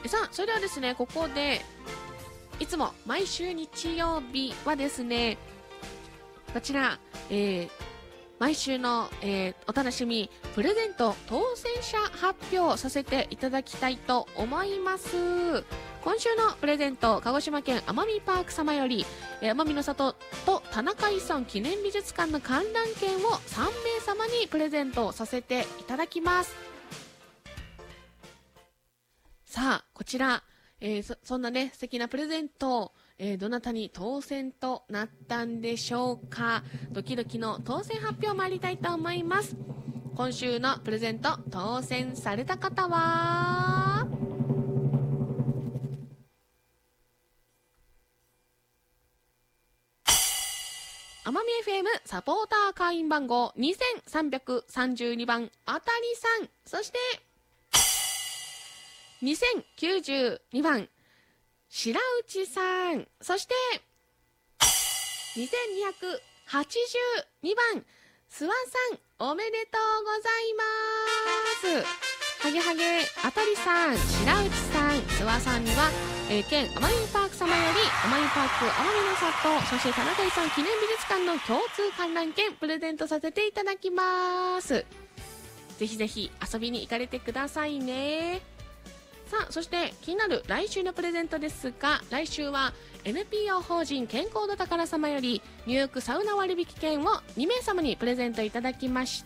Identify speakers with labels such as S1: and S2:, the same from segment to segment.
S1: さあ、それではですね、ここでいつも毎週日曜日はですね、こちら、毎週の、お楽しみプレゼント当選者発表させていただきたいと思います。今週のプレゼント、鹿児島県奄美パーク様より、奄美の里と田中遺産記念美術館の観覧券を3名様にプレゼントさせていただきます。さあ、こちら、そんなね、素敵なプレゼント、どなたに当選となったんでしょうか。ドキドキの当選発表参りたいと思います。今週のプレゼント当選された方は、奄美 FM サポーター会員番号2332番あたりさん、そして2092番白内さん、そして2282番諏訪さん、おめでとうございます。はげはげあたりさん、白内さん、諏訪さんには、県奄美パーク様より奄美パーク奄美の里、そして田中遺産記念美術館の共通観覧券プレゼントさせていただきます。ぜひぜひ遊びに行かれてくださいね。さあ、そして気になる来週のプレゼントですが、来週は NPO 法人健康の宝様より入浴サウナ割引券を2名様にプレゼントいただきました。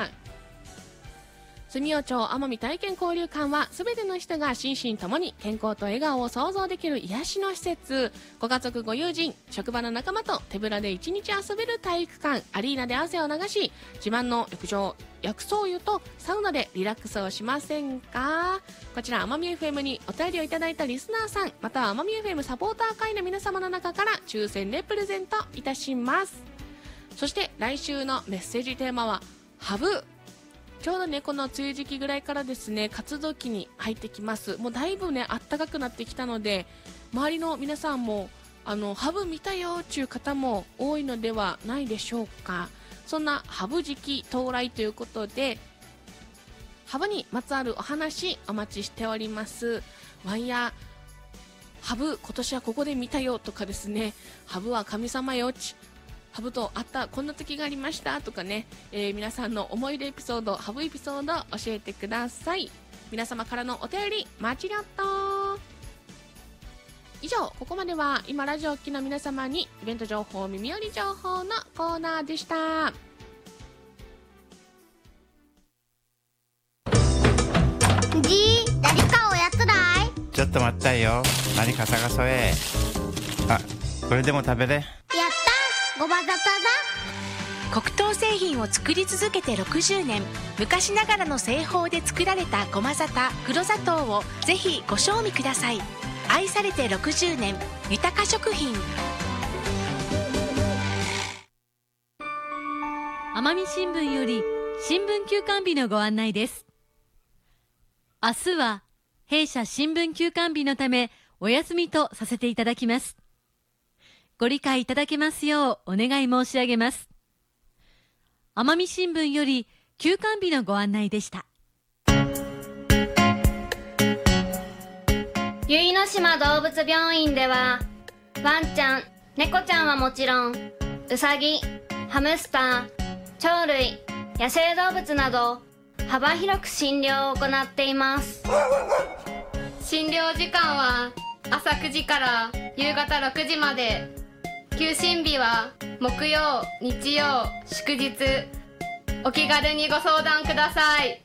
S1: 住用町奄美体験交流館は、すべての人が心身ともに健康と笑顔を創造できる癒しの施設。ご家族ご友人職場の仲間と手ぶらで一日遊べる体育館、アリーナで汗を流し、自慢の浴場薬草湯とサウナでリラックスをしませんか。こちら奄美 FM にお便りをいただいたリスナーさん、または奄美 FM サポーター会の皆様の中から抽選でプレゼントいたします。そして来週のメッセージテーマはハブ。ちょうどね、この梅雨時期ぐらいからですね、活動期に入ってきます。もうだいぶね、暖かくなってきたので、周りの皆さんもハブ見たよっていう方も多いのではないでしょうか。そんなハブ時期到来ということで、ハブにまつわるお話お待ちしております。ワイヤーハブ今年はここで見たよとかですね、ハブは神様よち、ハブと会ったこんな時がありましたとかね、皆さんの思い出エピソード、ハブエピソード教えてください。皆様からのお便り待ちりょっと。以上、ここまでは今ラジオを聴きの皆様にイベント情報、耳寄り情報のコーナーでした。
S2: じー、誰かおやつだい？
S3: ちょっと待ったよ、何か探そうえ。あ、これでも食べれ。
S2: やったごばざただ。
S4: 黒糖製品を作り続けて60年、昔ながらの製法で作られたごま砂糖、黒砂糖をぜひご賞味ください。愛されて60年、豊か食品。
S5: 奄美新聞より新聞休刊日のご案内です。明日は弊社新聞休刊日のためお休みとさせていただきます。ご理解いただけますようお願い申し上げます。奄美新聞より休刊日のご案内でした。
S6: 由比の島動物病院では、ワンちゃん、猫ちゃんはもちろん、ウサギ、ハムスター、鳥類、野生動物など幅広く診療を行っています。診療時間は朝9時から夕方6時まで。休診日は木曜、日曜、祝日。お気軽にご相談ください。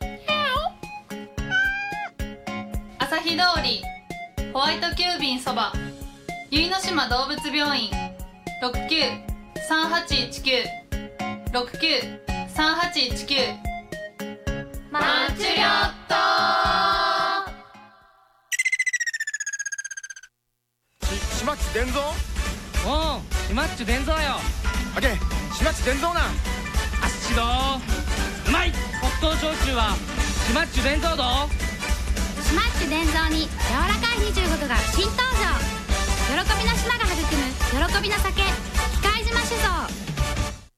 S7: 朝日通りホワイト急便そば、由比の島動物病院、69-3819 69-3819。
S6: マッチュリョット
S8: 島地伝蔵。
S9: おう、島っちゅ伝蔵よ。
S8: あけ、島地伝蔵な。
S9: あっしどうまい。黒糖焼酎は島っちゅ伝蔵ど。
S2: 島っち伝蔵に柔らかい25度が新登場。喜びの島が育む喜びの酒、機械島酒造。